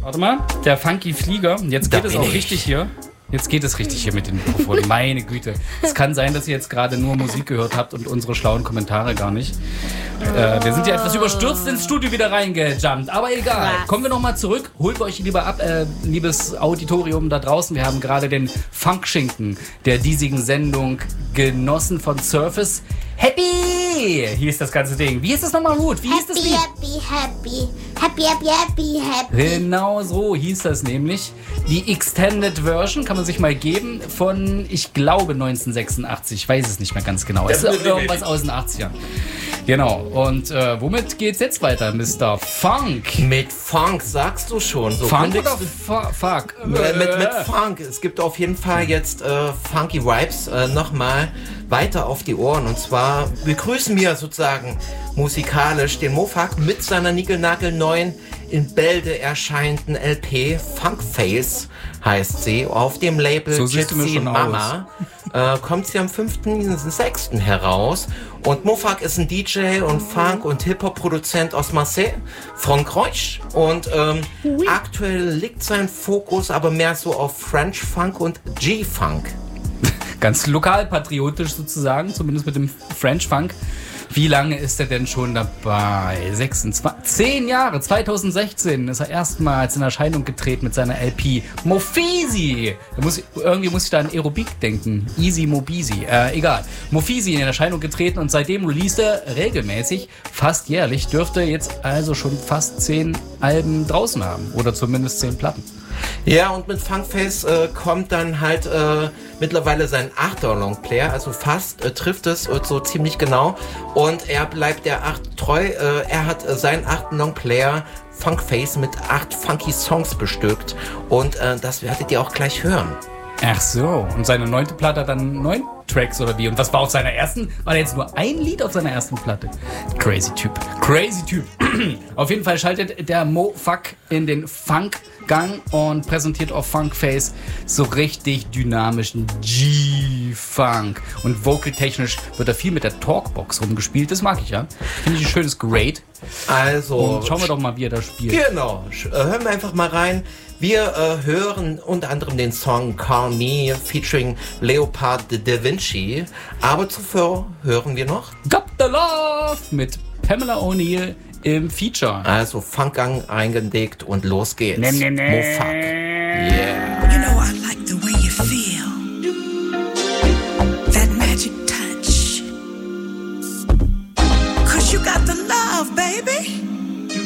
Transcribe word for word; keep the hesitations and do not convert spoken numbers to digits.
Warte mal, der Funky Flieger. Jetzt geht da es auch ich. richtig hier. Jetzt geht es richtig hier mit den Mikrofonen. Meine Güte. Es kann sein, dass ihr jetzt gerade nur Musik gehört habt und unsere schlauen Kommentare gar nicht. Äh, wir sind ja etwas überstürzt ins Studio wieder reingejumpt. Aber egal. Kommen wir nochmal zurück. Holt euch lieber ab, äh, liebes Auditorium da draußen. Wir haben gerade den Funkschinken der diesigen Sendung genossen von Surface. Happy hieß das ganze Ding. Wie hieß das nochmal, Ruth? Wie hieß das Lied? Happy, happy, happy, happy, happy, happy. Genau so hieß das nämlich. Die Extended Version kann man sich mal geben von, ich glaube, neunzehnhundertsechsundachtzig. Ich weiß es nicht mehr ganz genau. Es ist irgendwas aus den achtzigern. Genau. Und äh, womit geht's jetzt weiter, Mister Funk? Mit Funk, sagst du schon. So Funk oder Fu- Fuck? Mit, mit, mit Funk. Es gibt auf jeden Fall jetzt äh, Funky Vibes äh, nochmal weiter auf die Ohren. Und zwar begrüßen wir sozusagen musikalisch den Mofak mit seiner niegelnagelneuen in Bälde erscheinenden L P Funkface heißt sie. Auf dem Label so Gypsy Mama äh, kommt sie am fünften sechsten heraus. Und Mofak ist ein D J und Funk- und Hip-Hop-Produzent aus Marseille, Frankreich. Und ähm, oui. aktuell liegt sein Fokus aber mehr so auf French Funk und G-Funk. Ganz lokalpatriotisch sozusagen, zumindest mit dem French Funk. Wie lange ist er denn schon dabei? sechsundzwanzig, zehn Jahre, zweitausendsechzehn ist er erstmals in Erscheinung getreten mit seiner L P Mofisi. Da muss, irgendwie muss ich da an Aerobik denken. Easy Mobisi. Äh, egal. Mofisi in Erscheinung getreten und seitdem released er regelmäßig, fast jährlich, dürfte jetzt also schon fast zehn Alben draußen haben. Oder zumindest zehn Platten. Ja, und mit Funkface äh, kommt dann halt äh, mittlerweile sein achter Longplayer, also fast äh, trifft es äh, so ziemlich genau. Und er bleibt der acht treu. Äh, er hat äh, seinen achten Longplayer Funkface mit acht funky Songs bestückt. Und äh, das werdet ihr auch gleich hören. Ach so, und seine neunte Platte hat dann neun Tracks oder wie? Und was war auf seiner ersten? War da jetzt nur ein Lied auf seiner ersten Platte? Crazy Typ. Crazy Typ. Auf jeden Fall schaltet der Mofak in den Funk-Gang und präsentiert auf Funkface so richtig dynamischen G-Funk. Und vocal-technisch wird da viel mit der Talkbox rumgespielt. Das mag ich ja. Finde ich ein schönes Grade. Also. Und schauen wir doch mal, wie er da spielt. Genau. Hören wir einfach mal rein. Wir äh, hören unter anderem den Song Call Me featuring Leopard Da Vinci. Aber zuvor hören wir noch Got the Love mit Pamela O'Neill im Feature. Also Funkgang eingedeckt und los geht's. Nee, nee, nee. Mofak. Yeah. You know I like